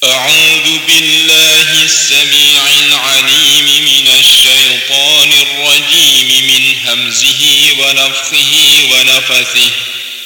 أعوذ بالله السميع العليم من الشيطان الرجيم من همزه ونفخه ونفثه